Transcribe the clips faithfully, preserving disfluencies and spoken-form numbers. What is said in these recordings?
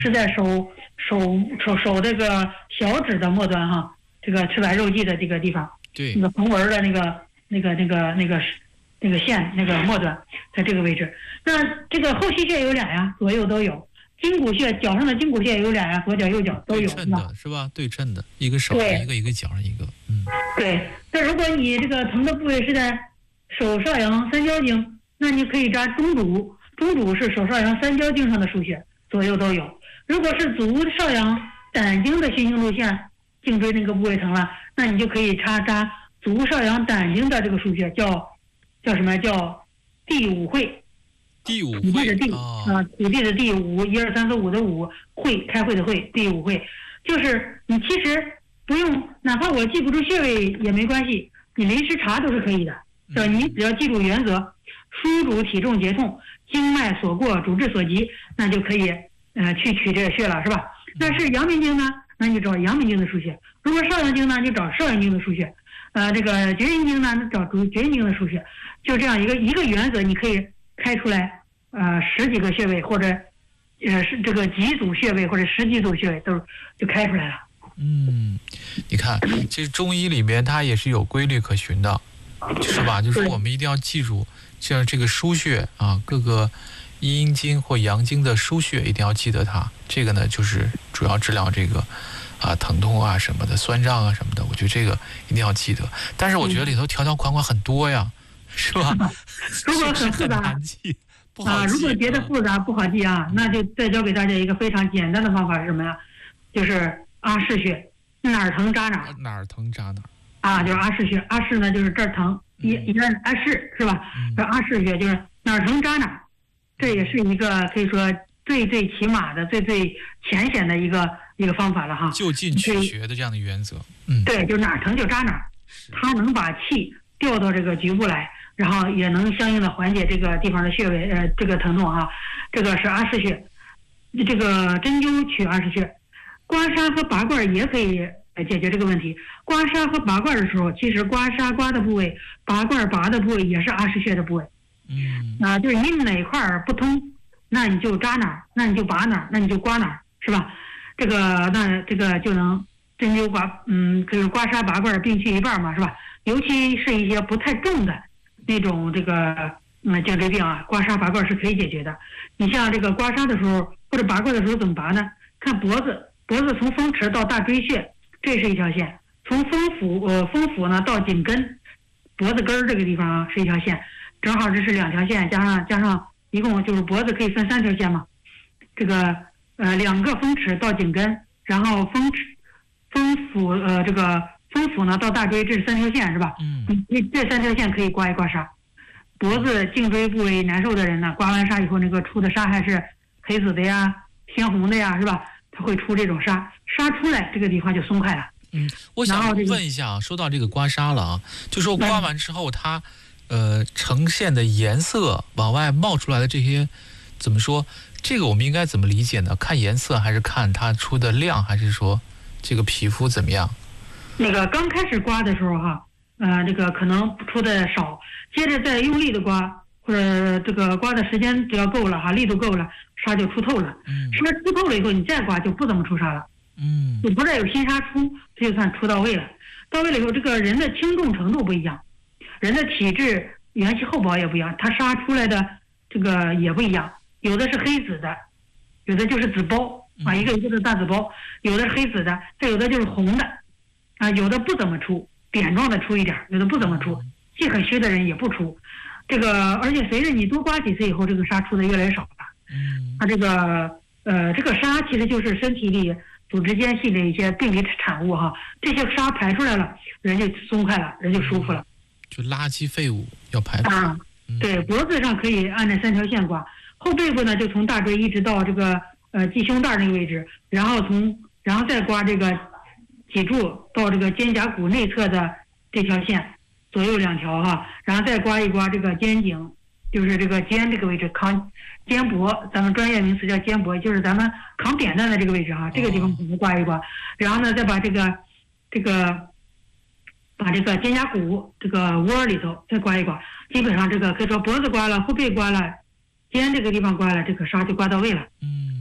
是在手手手手这个小指的末端哈，这个翅膀肉际的这个地方， 对， 那个横纹的那个那个那个那个那个线那个末端，在这个位置。那这个后溪穴有俩呀，左右都有。筋骨穴，脚上的筋骨穴有俩呀，左脚右脚都有， 对称的是吧？对称的，一个手一个，一个脚上一个，嗯， 对。那如果你这个疼的部位是在手少阳三焦经，那你可以扎中主，中主是手少阳三焦经上的腧穴，左右都有。如果是足少阳胆经的循行路线，颈椎那个部位疼了，那你就可以插扎足少阳胆经的这个腧穴，叫叫什么？叫第五会。 第五会的第啊， 啊，土地的第五，一二三四五的五，会开会的会，第五会，就是你其实不用，哪怕我记不住穴位也没关系，你临时查都是可以的，是吧？你只要记住原则，输主体重节痛，经脉所过，主治所及，那就可以呃去取这个穴了，是吧？那是阳明经呢，那你找阳明经的腧穴；如果少阳经呢，就找少阳经的腧穴；呃，这个厥阴经呢，找主厥阴经的腧穴。就这样一个一个原则，你可以开出来。呃，十几个穴位或者，呃，是这个几组穴位或者十几组穴位都就开出来了。 嗯，你看，其实中医里面它也是有规律可循的，是吧？就是我们一定要记住，像这个腧穴啊，各个阴经或阳经的腧穴一定要记得它。这个呢，就是主要治疗这个啊疼痛啊什么的、酸胀啊什么的。我觉得这个一定要记得。但是我觉得里头条条款款很多呀，是吧？ 如果很复杂， 难记。 啊，如果觉得复杂不好记啊，那就再教给大家一个非常简单的方法是什么呀？就是阿是穴，哪儿疼扎哪儿， 哪儿疼扎哪儿啊，就是阿是穴。阿是呢就是这儿疼，一一个阿是是吧？这阿是穴就是哪儿疼扎哪儿，这也是一个可以说最最起码的、最最浅显的一个一个方法了哈。 就近取穴的这样的原则，嗯， 对，就哪儿疼就扎哪儿，它能把气调到这个局部来。然后也能相应的缓解这个地方的穴位，呃，这个疼痛啊，这个是阿是穴，这个针灸取阿是穴，刮痧和拔罐也可以解决这个问题。刮痧和拔罐的时候，其实刮痧刮的部位，拔罐拔的部位也是阿是穴的部位。 嗯， 啊，就是你哪块儿不通，那你就扎哪儿，那你就拔哪儿，那你就刮哪儿，是吧？这个那这个就能针灸刮，嗯，就是刮痧拔罐并去一半嘛，是吧？尤其是一些不太重的。那种这个嗯颈椎病啊，刮痧拔罐是可以解决的。你像这个刮痧的时候或者拔罐的时候怎么拔呢？看脖子，脖子从风池到大椎穴，这是一条线；从风府呃风府呢到颈根，脖子根儿这个地方啊是一条线，正好这是两条线，加上加上一共就是脖子可以分三条线嘛。这个呃两个风池到颈根，然后风池风府呃这个。风府呢到大椎，这是三条线是吧？ 嗯， 这三条线可以刮一刮痧。脖子、颈椎部位难受的人呢，刮完痧以后，那个出的痧还是黑紫的呀、鲜红的呀，是吧？它会出这种痧，痧出来这个地方就松快了。 嗯，我想问一下啊，说到这个刮痧了啊，就说刮完之后它，呃，呈现的颜色往外冒出来的这些，怎么说？这个我们应该怎么理解呢？看颜色还是看它出的量，还是说这个皮肤怎么样？ 那个刚开始刮的时候哈，呃，这个可能出的少，接着再用力的刮，或者这个刮的时间只要够了哈，力度够了，痧就出透了。 嗯， 痧出透了以后，你再刮就不怎么出痧了。 嗯， 就不再有新痧出，这就算出到位了。到位了以后，这个人的轻重程度不一样，人的体质、元气厚薄也不一样，他痧出来的这个也不一样，有的是黑紫的，有的就是紫包啊，一个一个的大紫包，有的是黑紫的，再有的就是红的。啊，有的不怎么出，点状的出一点，有的不怎么出，气很虚的人也不出。这个，而且随着你多刮几次以后，这个痧出的越来越少了。 嗯， 它这个呃，这个痧其实就是身体里组织间隙的一些病理产物哈，这些痧排出来了，人就松快了，人就舒服了。 就垃圾废物要排出。 啊，对，脖子上可以按这三条线刮，后背部呢就从大椎一直到这个呃系胸带那个位置，然后从然后再刮这个。脊柱到这个肩胛骨内侧的这条线，左右两条哈，然后再刮一刮这个肩颈，就是这个肩这个位置扛肩膊，咱们专业名词叫肩膊，就是咱们扛扁担的这个位置哈，这个地方给它刮一刮，然后呢再把这个这个把这个肩胛骨这个窝里头再刮一刮，基本上这个可以说脖子刮了，后背刮了，肩这个地方刮了，这个痧就刮到位了。 嗯。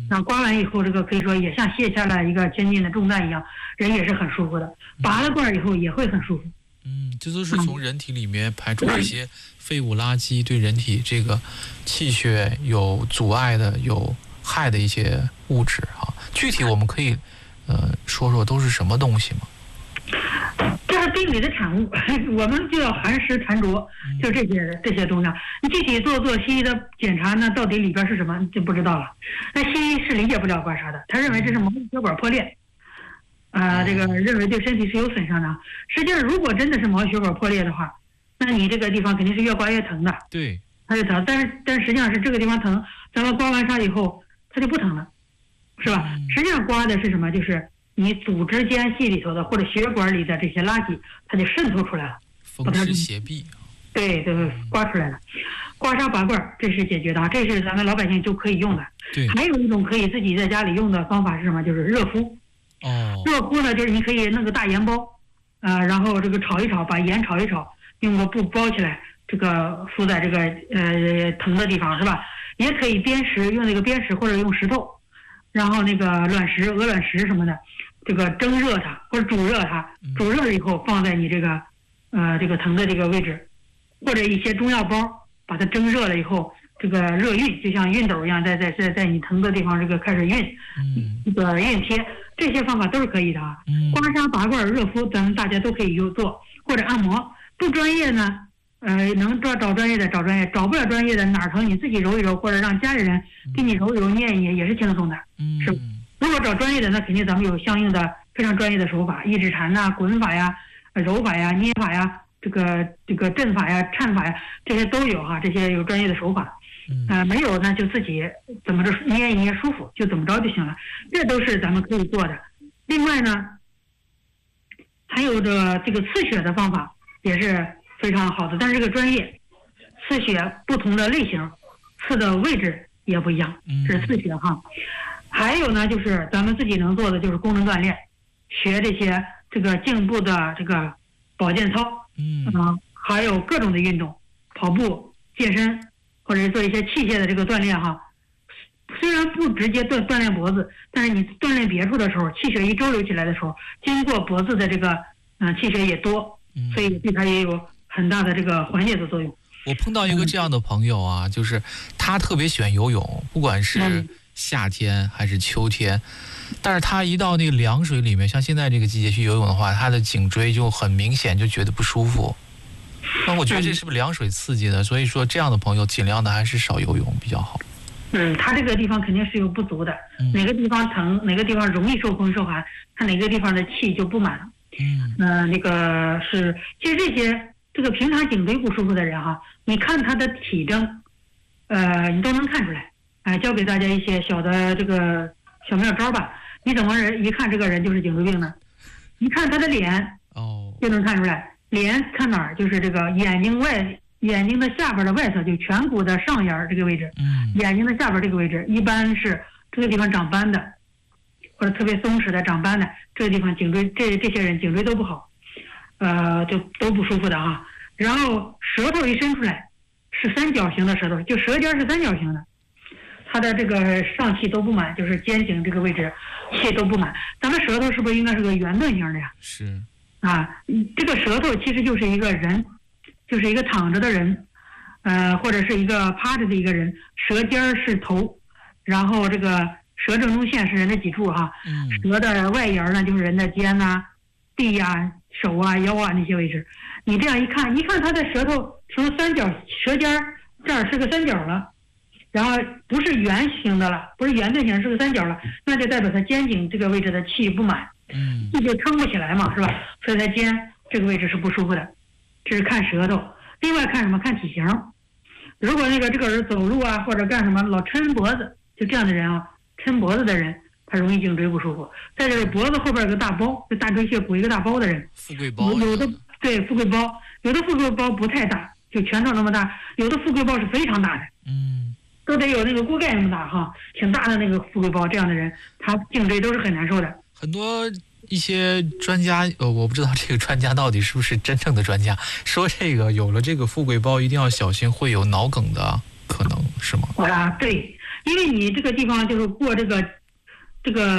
那刮完以后，这个可以说也像卸下了一个千斤的重担一样，人也是很舒服的。拔了罐以后也会很舒服。 嗯，这都是从人体里面排出一些废物垃圾，对人体这个气血有阻碍的、有害的一些物质啊。具体我们可以呃说说都是什么东西吗？ 这是病理的产物，我们就要寒湿痰浊，就这些这些东西。你具体做做西医的检查呢，到底里边是什么就不知道了。那西医是理解不了刮痧的，他认为这是毛细血管破裂，啊、呃，这个认为对身体是有损伤的。实际上，如果真的是毛细血管破裂的话，那你这个地方肯定是越刮越疼的。 对， 它就疼，但是但是实际上是这个地方疼，咱们刮完痧以后它就不疼了，是吧？实际上刮的是什么？就是你组织间隙里头的或者血管里的这些垃圾，它就渗透出来了， 风湿邪痹。 对，都刮出来了。刮痧拔罐这是解决的，这是咱们老百姓就可以用的。 对。 还有一种可以自己在家里用的方法是什么？就是热敷。 哦。 热敷呢，就是你可以弄个大盐包，啊、呃，然后这个炒一炒，把盐炒一炒，用个布包起来，这个敷在这个呃疼的地方，是吧？也可以砭石，用那个砭石或者用石头，然后那个卵石、鹅卵石什么的。这个蒸热它或者煮热它，煮热了以后放在你这个呃这个疼的这个位置，或者一些中药包把它蒸热了以后，这个热熨就像熨斗一样，在在在在你疼的地方这个开始熨， 嗯， 这个熨贴，这些方法都是可以的啊。刮痧拔罐热敷咱们大家都可以有做，或者按摩。不专业呢，呃能找找专业的找专业，找不了专业的哪儿疼你自己揉一揉，或者让家里人给你揉一揉捏一捏也是轻松的， 嗯， 是。如果找专业的，那肯定咱们有相应的非常专业的手法，一指禅呐、滚法呀、揉法呀、捏法呀、这个这个阵法呀、颤法呀，这些都有哈，这些有专业的手法。呃，没有呢就自己怎么着捏一捏舒服就怎么着就行了，这都是咱们可以做的。另外呢，还有这个这个刺血的方法也是非常好的，但是这个专业刺血不同的类型，刺的位置也不一样，这是刺血哈。还有呢，就是咱们自己能做的就是功能锻炼，学这些这个颈部的这个保健操， 嗯啊、呃，还有各种的运动，跑步、健身，或者是做一些器械的这个锻炼哈。虽然不直接锻锻炼脖子，但是你锻炼别处的时候，气血一周流起来的时候，经过脖子的这个嗯、呃、气血也多，所以对它也有很大的这个缓解的作用。 我碰到一个这样的朋友啊，就是他特别喜欢游泳，不管是夏天还是秋天，但是他一到那个凉水里面，像现在这个季节去游泳的话，他的颈椎就很明显就觉得不舒服。那我觉得这是不是凉水刺激的？所以说这样的朋友尽量的还是少游泳比较好。 嗯，他这个地方肯定是有不足的，嗯、哪个地方疼，哪个地方容易受风受寒，他哪个地方的气就不满了。 嗯， 呃，那个是，其实这些这个平常颈椎不舒服的人哈，你看他的体征，呃，你都能看出来。哎、呃，教给大家一些小的这个小妙招吧。你怎么人一看这个人就是颈椎病呢？一看他的脸， 哦， 就能看出来。脸看哪儿？就是这个眼睛外。眼睛的下边的外侧，就颧骨的上沿这个位置， 嗯， 眼睛的下边这个位置，一般是这个地方长斑的，或者特别松弛的长斑的，这个地方颈椎这这些人颈椎都不好，呃，就都不舒服的哈。然后舌头一伸出来是三角形的舌头，就舌尖是三角形的，它的这个上气都不满，就是肩颈这个位置气都不满。咱们舌头是不是应该是个圆盾形的呀？ 是啊，这个舌头其实就是一个人。就是一个躺着的人，呃，或者是一个趴着的一个人，舌尖是头，然后这个舌正中线是人的脊柱哈， 嗯， 舌的外沿呢就是人的肩呐、啊、臂呀、啊、手啊、腰啊那些位置。你这样一看，一看他的舌头成三角，舌尖这儿是个三角了，然后不是圆形的了，不是圆盾形，是个三角了，那就代表他肩颈这个位置的气不满， 嗯， 气就撑不起来嘛，是吧？所以他肩这个位置是不舒服的。这是看舌头，另外看什么？看体型。如果那个这个人走路啊，或者干什么老抻脖子，就这样的人啊，抻脖子的人，他容易颈椎不舒服。再就是脖子后边有个大包，就大椎血鼓一个大包的人， 富贵包有的对富贵包，有的富贵包不太大，就拳头那么大；有的富贵包是非常大的， 嗯， 都得有那个锅盖那么大哈，挺大的那个富贵包。这样的人，他颈椎都是很难受的。 很多。一些专家，呃，我不知道这个专家到底是不是真正的专家，说这个有了这个富贵包一定要小心，会有脑梗的可能，是吗？ 啊，对， 因为你这个地方就是过这个这个